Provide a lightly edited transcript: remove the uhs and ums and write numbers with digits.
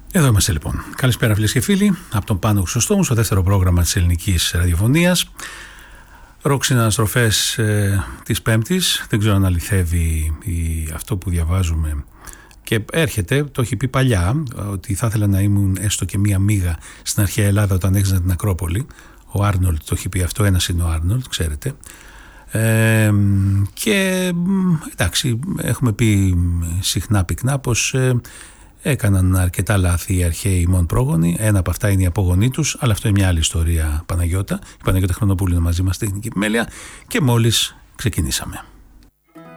Εδώ είμαστε λοιπόν. Καλησπέρα φίλες και φίλοι. Από τον Πάνο Χρυσοστόμου στο δεύτερο πρόγραμμα της ελληνικής ραδιοφωνίας. Ροκ συναναστροφές της Πέμπτης. Δεν ξέρω αν αληθεύει αυτό που διαβάζουμε. Και έρχεται, το έχει πει παλιά, ότι θα ήθελα να ήμουν έστω και μία μίγα στην αρχαία Ελλάδα όταν έξιζα την Ακρόπολη. Ο Άρνολτ το έχει πει αυτό, ένας είναι ο Άρνολτ, ξέρετε. Και εντάξει, έχουμε πει συχνά πυκνά πως έκαναν αρκετά λάθη οι αρχαίοι ημών πρόγονοι. Ένα από αυτά είναι η απογονή τους, αλλά αυτό είναι μια άλλη ιστορία, Παναγιώτα. Η Παναγιώτα Χρονοπούλου είναι μαζί μας, τεχνική επιμέλεια, και μόλις ξεκινήσαμε.